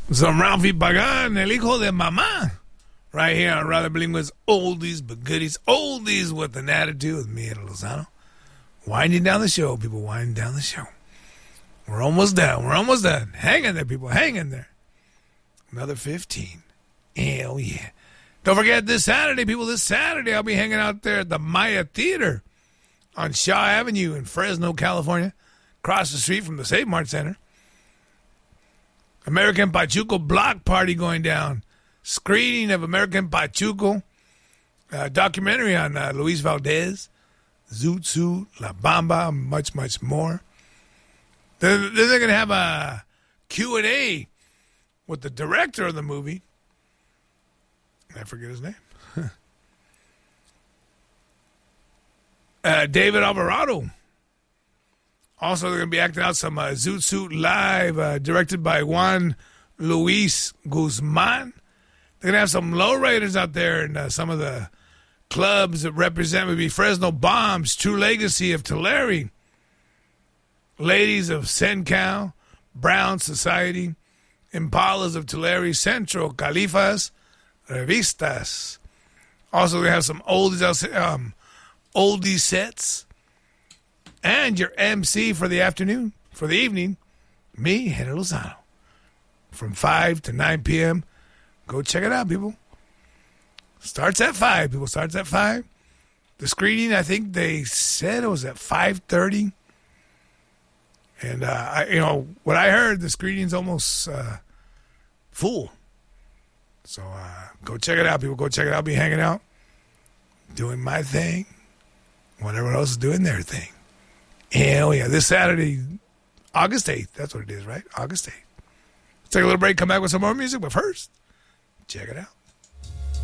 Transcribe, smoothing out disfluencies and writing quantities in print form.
Some Ralphie Pagan, El Hijo de Mamá. Right here on Rather Bilingüe's Oldies but Goodies. Oldies with an attitude with me, Eddie Lozano. Winding down the show, people. Winding down the show. We're almost done. We're almost done. Hang in there, people. Hang in there. Another 15. Hell yeah. Don't forget this Saturday, people. This Saturday, I'll be hanging out there at the Maya Theater on Shaw Avenue in Fresno, California. Across the street from the Save Mart Center. American Pachuco Block Party going down. Screening of American Pachuco. Documentary on Luis Valdez. Zoot Suit, La Bamba, much, much more. Then they're going to have a Q&A with the director of the movie. I forget his name. David Alvarado. Also, they're going to be acting out some Zoot Suit Live, directed by Juan Luis Guzman. They're going to have some lowriders out there and some of the clubs that represent maybe Fresno Bombs, True Legacy of Tulare, Ladies of Sencal, Brown Society, Impalas of Tulare, Centro, Califas, Revistas. Also, we have some oldie sets. And your MC for the afternoon, for the evening, me, Henry Lozano. From 5 to 9 p.m. Go check it out, people. Starts at 5, people. Starts at 5. The screening, I think they said it was at 5:30. And, what I heard, the screening's almost full. So go check it out, people. Go check it out. I'll be hanging out, doing my thing, while everyone else is doing their thing. Hell yeah. This Saturday, August 8th. That's what it is, right? August 8th. Let's take a little break, come back with some more music. But first, check it out.